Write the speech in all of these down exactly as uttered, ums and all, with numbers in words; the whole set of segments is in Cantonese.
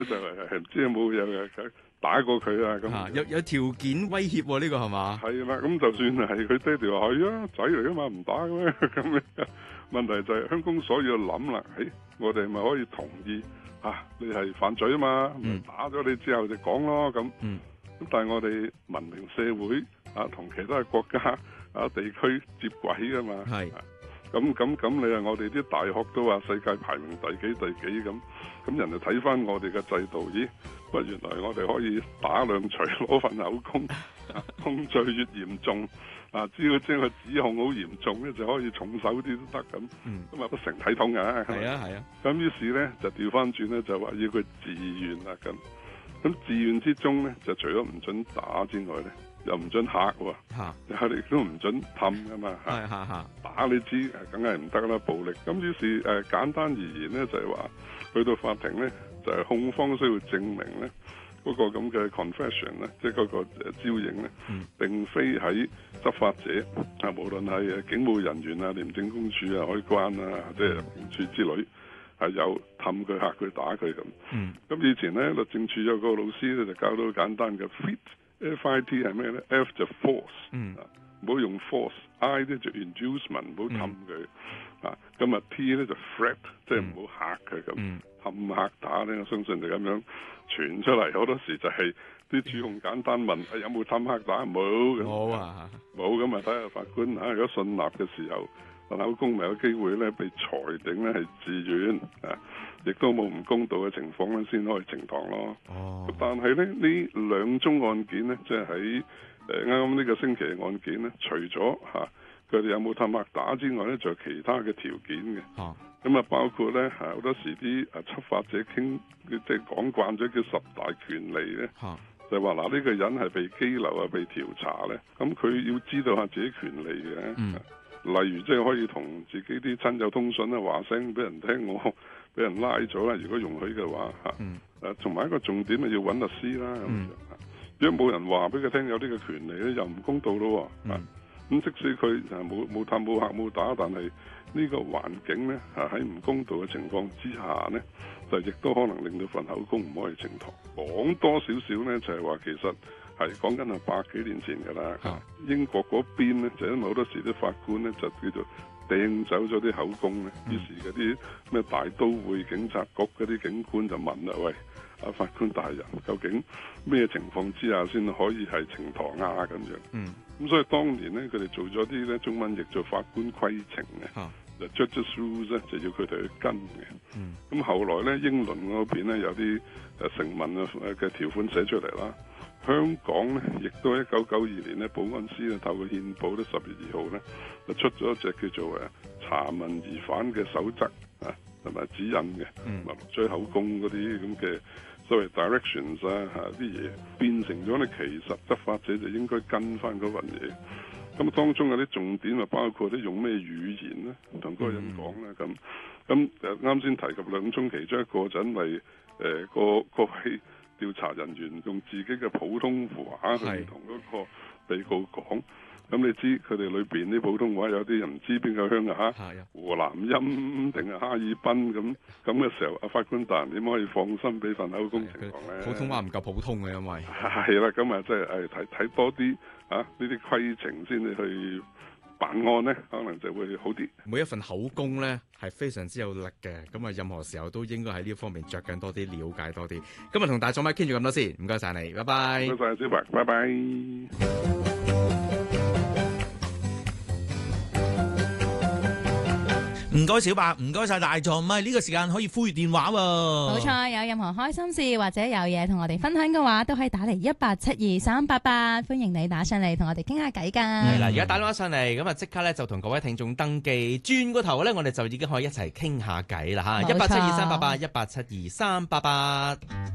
就係唔知有冇有有打過佢啊？咁、 啊、有有條件威脅喎、啊？呢、呢個係嘛？ 係啦，咁就算係佢爹哋話係啊，仔嚟噶嘛，唔打嘅咩？咁樣問題就係香港所以要諗啦，誒，我哋咪可以同意啊？你係犯罪啊嘛，咪、嗯、打咗你之後就講咯咁。嗯。咁但係我哋文明社會啊，同其他國家啊地區接軌噶嘛。係。咁咁咁，你話我哋啲大學都話世界排名第幾第幾咁，咁人哋睇翻我哋嘅制度，咦？喂，原來我哋可以打兩錘攞份口供，控罪越嚴重，啊，只要將個指控好嚴重咧，就可以重手啲都得咁。嗯。咁啊不成體統㗎。係啊係啊。咁於是咧就調翻轉咧，就話要佢自願啦咁。咁自願之中咧，就除咗唔准打之外咧，又唔准嚇喎，嚇，你都唔准氹噶嘛，嚇嚇嚇，打你知，梗係唔得啦，暴力。咁於是誒、呃、簡單而言咧，就係、是、話去到法庭咧，就係、是、控方需要證明咧，嗰、那個咁嘅 confession 咧，即係嗰個誒招認咧，嗯、並非喺執法者啊，無論係警務人員啊、廉政公署啊、海關啊，即係入境處之類。係有氹佢嚇佢打佢咁，咁、嗯、以前咧律政處有個老師咧就教到好簡單嘅 fit，F I T 係咩咧 ？F 就 force，嗯、啊唔好用 force，I 咧就 inducement， 唔好氹佢，嗯、啊咁啊 T 咧就 threat，即係唔好嚇佢咁，氹嚇打咧我相信就咁樣傳出嚟，好多時就係啲主控簡單問、哎、有冇氹嚇打冇咁，冇啊冇咁啊睇下法官嚇、啊、如果信納嘅時候。份口供咪有機會咧被裁定咧係自願啊，亦都冇唔公道嘅情況咧先可以呈堂咯。哦，但係咧呢兩宗案件咧，即係喺誒啱啱呢個星期嘅案件咧，除咗嚇佢哋有冇氹嚇打之外咧，仲有其他嘅條件嘅。哦，咁啊包括咧嚇好多時啲誒執法者傾即係講慣咗叫十大權利咧。哦，就係話嗱呢個人係被羈留啊被調查咧，咁佢要知道下自己權利嘅。嗯。例如即係可以同自己啲親友通訊啊，話聲俾人聽我俾人拉咗啦。如果容許嘅話嚇，誒同埋一個重點係要揾律師啦。咁、嗯、如果冇人話俾佢聽有呢個權利咧，又唔公道咯。咁、嗯、即使佢誒冇冇探冇嚇冇打，但係呢個環境咧嚇喺唔公道嘅情況之下咧，就亦都可能令到份口供唔可以呈堂。講多少少咧，就係、是、話其實。係講緊係百幾年前㗎啦，啊、英國嗰邊咧就因為好多時啲法官咧就叫做掟走咗啲口供咧，嗯、於是嗰啲咩大都會警察局嗰啲警官就問啦：喂，阿法官大人，究竟咩情況之下先可以係呈堂啊？咁樣，嗯，咁所以當年咧佢哋做咗啲咧中文譯做法官規程嘅，啊、就 Judges Rules 咧就要佢哋去跟嘅，嗯，咁後來咧英倫嗰邊咧有啲誒成文啊嘅條款寫出嚟啦。香港咧，亦都喺一九九二年咧，保安司咧透過憲報咧十月二號咧，就出咗一隻叫做誒查問疑犯嘅守則啊，同埋指引嘅，同埋錄取口供嗰啲咁嘅所謂 directions 啊嚇啲嘢，變成咗咧其實執法者就應該跟翻嗰份嘢。咁當中有啲重點啊，包括啲用咩語言咧，同嗰個人講啦咁。咁誒啱先提及兩宗，其中一個就因為誒、呃、個個係。調查人員用自己嘅普通話去同嗰個被告講，咁你知佢哋裏邊啲普通話有啲人唔知邊個鄉啊嚇，湖南音定係哈爾濱咁咁嘅時候，阿法官大人點可以放心俾份口供呈堂咧？ 普通話唔夠普通嘅，因為係啦，咁啊即係誒睇睇多啲啊呢啲規程先至去辦案咧，可能就會好啲。 每一份口供咧係非常之有力嘅，咁啊任何時候都應該喺呢方面着緊多啲，了解多啲。今日同大眾咪傾住咁多先，唔該晒你，拜拜。 唔該晒小白，拜拜。 唔該小白，唔該晒大狀，唔係呢個時間可以呼籲電話喎。 冇錯，有任何開心事或者有嘢同我哋分享嘅話，都可以打嚟一八七二三八八，歡迎你打上嚟同我哋傾下偈噶。 係啦，而家打電話上嚟，咁啊即刻咧就同各位聽眾登記，轉個頭咧我哋就已經可以一齊傾下偈啦吓，一八七二三八八，一八七二三八八。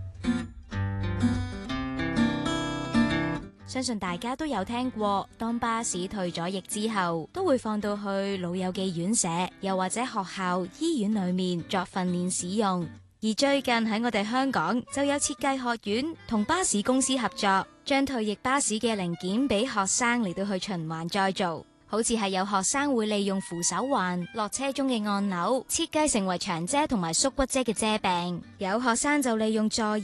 相信大家都有聽過，當巴士退咗役之後，都會放到去老友記院舍，又或者學校、醫院裏面作訓練使用。而最近喺我哋香港就有設計學院同巴士公司合作，將退役巴士嘅零件俾學生嚟到去循環再造。 好似係有學生會利用扶手環、落車中嘅按鈕設計成為長遮同埋縮骨遮嘅遮柄，有學生就利用座